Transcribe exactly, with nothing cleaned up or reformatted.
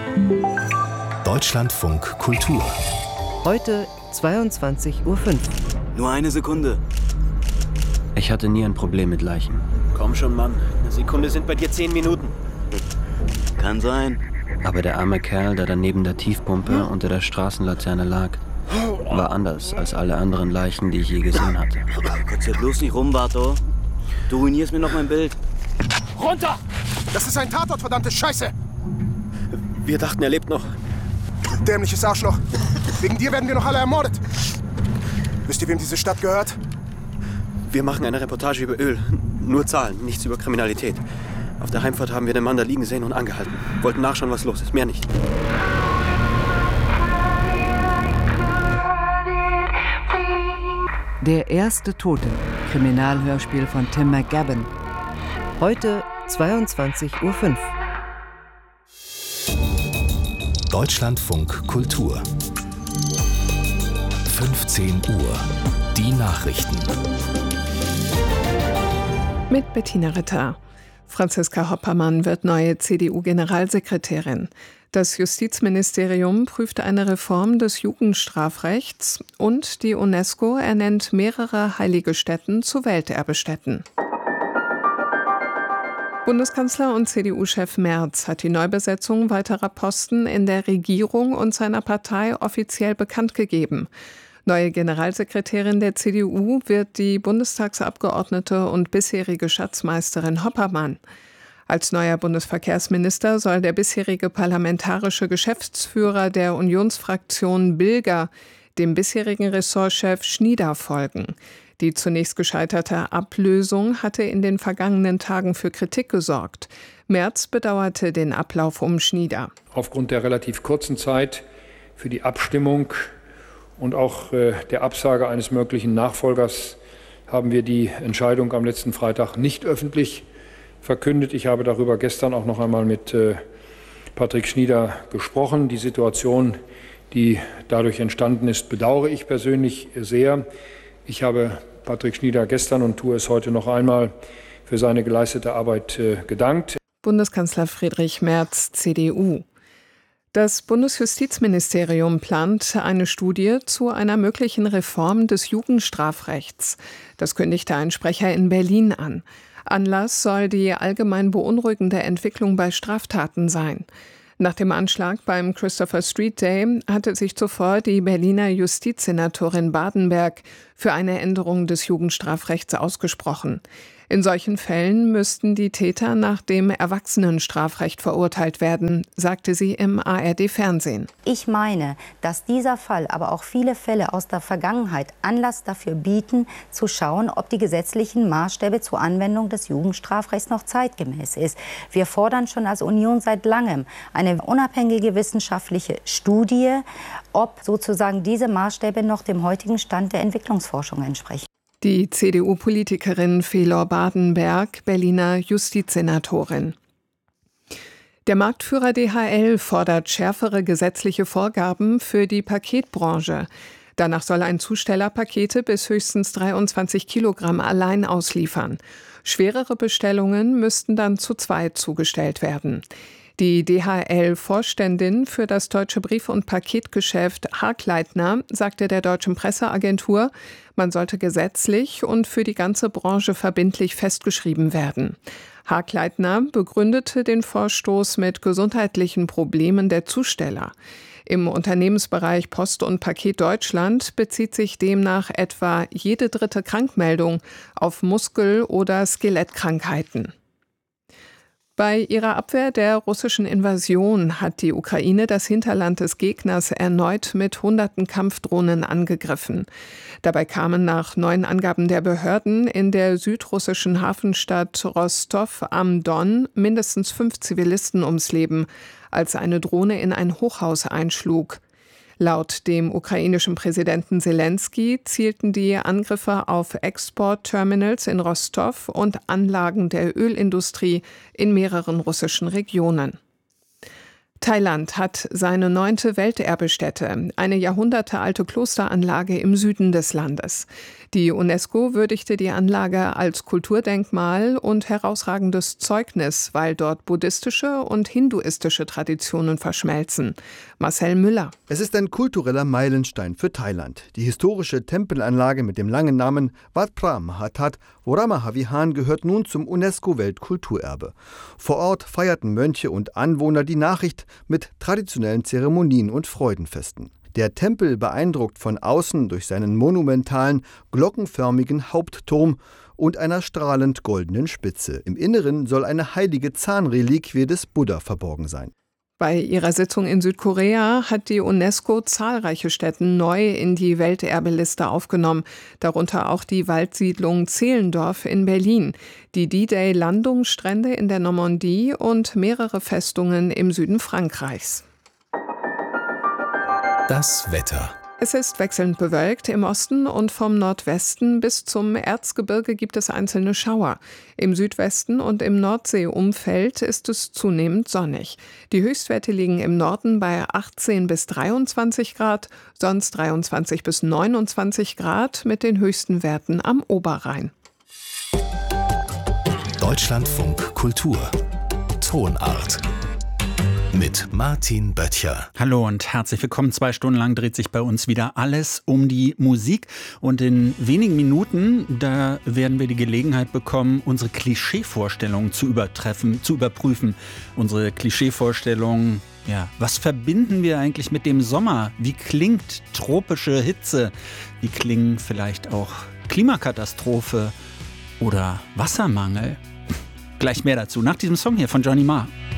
Deutschlandfunk Kultur. Heute zweiundzwanzig Uhr fünf. Nur eine Sekunde. Ich hatte nie ein Problem mit Leichen. Komm schon, Mann. Eine Sekunde sind bei dir zehn Minuten. Kann sein. Aber der arme Kerl, der da neben der Tiefpumpe unter der Straßenlaterne lag, war anders als alle anderen Leichen, die ich je gesehen hatte. Kotz ja bloß nicht rum, Barto. Du ruinierst mir noch mein Bild. Runter! Das ist ein Tatort, verdammte Scheiße! Wir dachten, er lebt noch. Dämliches Arschloch. Wegen dir werden wir noch alle ermordet. Wisst ihr, wem diese Stadt gehört? Wir machen eine Reportage über Öl. Nur Zahlen, nichts über Kriminalität. Auf der Heimfahrt haben wir den Mann da liegen sehen und angehalten. Wollten nachschauen, was los ist. Mehr nicht. Der erste Tote. Kriminalhörspiel von Tim McGavin. Heute zweiundzwanzig Uhr fünf. Deutschlandfunk Kultur. fünfzehn Uhr. Die Nachrichten. Mit Bettina Ritter. Franziska Hoppermann wird neue C D U-Generalsekretärin. Das Justizministerium prüft eine Reform des Jugendstrafrechts und die UNESCO ernennt mehrere heilige Stätten zu Welterbestätten. Bundeskanzler und C D U-Chef Merz hat die Neubesetzung weiterer Posten in der Regierung und seiner Partei offiziell bekannt gegeben. Neue Generalsekretärin der C D U wird die Bundestagsabgeordnete und bisherige Schatzmeisterin Hoppermann. Als neuer Bundesverkehrsminister soll der bisherige parlamentarische Geschäftsführer der Unionsfraktion Bilger dem bisherigen Ressortchef Schnieder folgen. Die zunächst gescheiterte Ablösung hatte in den vergangenen Tagen für Kritik gesorgt. Merz bedauerte den Ablauf um Schnieder. Aufgrund der relativ kurzen Zeit für die Abstimmung und auch äh, der Absage eines möglichen Nachfolgers haben wir die Entscheidung am letzten Freitag nicht öffentlich verkündet. Ich habe darüber gestern auch noch einmal mit äh, Patrick Schnieder gesprochen. Die Situation, die dadurch entstanden ist, bedauere ich persönlich sehr. Ich habe Patrick Schnieder gestern und tue es heute noch einmal für seine geleistete Arbeit äh, gedankt. Bundeskanzler Friedrich Merz, C D U. Das Bundesjustizministerium plant eine Studie zu einer möglichen Reform des Jugendstrafrechts. Das kündigte ein Sprecher in Berlin an. Anlass soll die allgemein beunruhigende Entwicklung bei Straftaten sein. Nach dem Anschlag beim Christopher Street Day hatte sich zuvor die Berliner Justizsenatorin Badenberg für eine Änderung des Jugendstrafrechts ausgesprochen. In solchen Fällen müssten die Täter nach dem Erwachsenenstrafrecht verurteilt werden, sagte sie im A R D-Fernsehen. Ich meine, dass dieser Fall, aber auch viele Fälle aus der Vergangenheit Anlass dafür bieten, zu schauen, ob die gesetzlichen Maßstäbe zur Anwendung des Jugendstrafrechts noch zeitgemäß ist. Wir fordern schon als Union seit langem eine unabhängige wissenschaftliche Studie, ob sozusagen diese Maßstäbe noch dem heutigen Stand der Entwicklungsforschung entsprechen. Die C D U-Politikerin Felor Badenberg, Berliner Justizsenatorin. Der Marktführer D H L fordert schärfere gesetzliche Vorgaben für die Paketbranche. Danach soll ein Zusteller Pakete bis höchstens dreiundzwanzig Kilogramm allein ausliefern. Schwerere Bestellungen müssten dann zu zweit zugestellt werden. Die D H L-Vorständin für das deutsche Brief- und Paketgeschäft Harkleitner sagte der deutschen Presseagentur, man sollte gesetzlich und für die ganze Branche verbindlich festgeschrieben werden. Harkleitner begründete den Vorstoß mit gesundheitlichen Problemen der Zusteller. Im Unternehmensbereich Post und Paket Deutschland bezieht sich demnach etwa jede dritte Krankmeldung auf Muskel- oder Skelettkrankheiten. Bei ihrer Abwehr der russischen Invasion hat die Ukraine das Hinterland des Gegners erneut mit hunderten Kampfdrohnen angegriffen. Dabei kamen nach neuen Angaben der Behörden in der südrussischen Hafenstadt Rostow am Don mindestens fünf Zivilisten ums Leben, als eine Drohne in ein Hochhaus einschlug. Laut dem ukrainischen Präsidenten Selenskyj zielten die Angriffe auf Exportterminals in Rostow und Anlagen der Ölindustrie in mehreren russischen Regionen. Thailand hat seine neunte Welterbestätte, eine jahrhundertealte Klosteranlage im Süden des Landes. Die UNESCO würdigte die Anlage als Kulturdenkmal und herausragendes Zeugnis, weil dort buddhistische und hinduistische Traditionen verschmelzen. Marcel Müller. Es ist ein kultureller Meilenstein für Thailand. Die historische Tempelanlage mit dem langen Namen Wat Phra Mahathat Voramahavihan gehört nun zum UNESCO-Weltkulturerbe. Vor Ort feierten Mönche und Anwohner die Nachricht mit traditionellen Zeremonien und Freudenfesten. Der Tempel beeindruckt von außen durch seinen monumentalen, glockenförmigen Hauptturm und einer strahlend goldenen Spitze. Im Inneren soll eine heilige Zahnreliquie des Buddha verborgen sein. Bei ihrer Sitzung in Südkorea hat die UNESCO zahlreiche Stätten neu in die Welterbeliste aufgenommen, darunter auch die Waldsiedlung Zehlendorf in Berlin, die D-Day-Landungsstrände in der Normandie und mehrere Festungen im Süden Frankreichs. Das Wetter. Es ist wechselnd bewölkt im Osten und vom Nordwesten bis zum Erzgebirge gibt es einzelne Schauer. Im Südwesten und im Nordseeumfeld ist es zunehmend sonnig. Die Höchstwerte liegen im Norden bei achtzehn bis dreiundzwanzig Grad, sonst dreiundzwanzig bis neunundzwanzig Grad mit den höchsten Werten am Oberrhein. Deutschlandfunk Kultur. Tonart. Mit Martin Böttcher. Hallo und herzlich willkommen. Zwei Stunden lang dreht sich bei uns wieder alles um die Musik. Und in wenigen Minuten, da werden wir die Gelegenheit bekommen, unsere Klischeevorstellungen zu übertreffen, zu überprüfen. Unsere Klischeevorstellungen, ja, was verbinden wir eigentlich mit dem Sommer? Wie klingt tropische Hitze? Wie klingen vielleicht auch Klimakatastrophe oder Wassermangel? Gleich mehr dazu nach diesem Song hier von Johnny Marr.